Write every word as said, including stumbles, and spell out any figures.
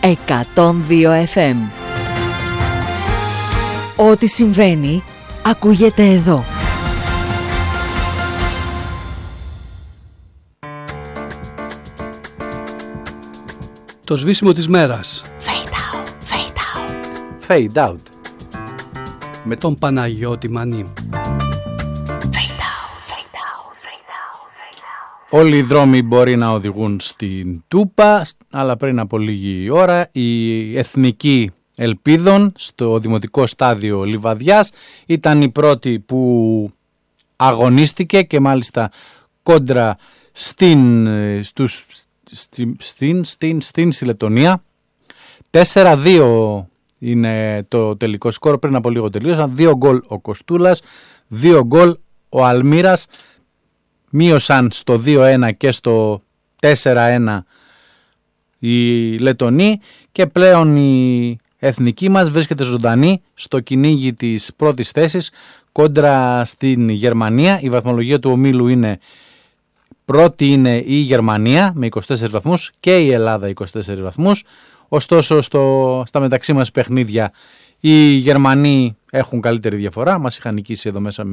εκατόν δύο εφ εμ. Ό,τι συμβαίνει ακούγεται εδώ. Το σβήσιμο της μέρας. Fade out, fade out. Fade out. Με τον Παναγιώτη Μανή. Όλοι οι δρόμοι μπορεί να οδηγούν στην Τούπα, αλλά πριν από λίγη ώρα η Εθνική Ελπίδων στο Δημοτικό Στάδιο Λιβαδιάς ήταν η πρώτη που αγωνίστηκε και μάλιστα κόντρα στην, στους, στην, στην, στην, στην στη Λετωνία. τέσσερα δύο είναι το τελικό σκορ, πριν από λίγο τελείωσαν. Δύο γκολ ο Κοστούλας, δύο γκολ ο Αλμύρας. Μείωσαν στο δύο ένα και στο τέσσερα ένα οι Λετονοί και πλέον η εθνική μας βρίσκεται ζωντανή στο κυνήγι της πρώτης θέσης κόντρα στην Γερμανία. Η βαθμολογία του ομίλου είναι πρώτη είναι η Γερμανία με είκοσι τέσσερις βαθμούς και η Ελλάδα είκοσι τέσσερις βαθμούς. Ωστόσο στο, στα μεταξύ μας παιχνίδια οι Γερμανοί έχουν καλύτερη διαφορά. Μας είχαν νικήσει εδώ μέσα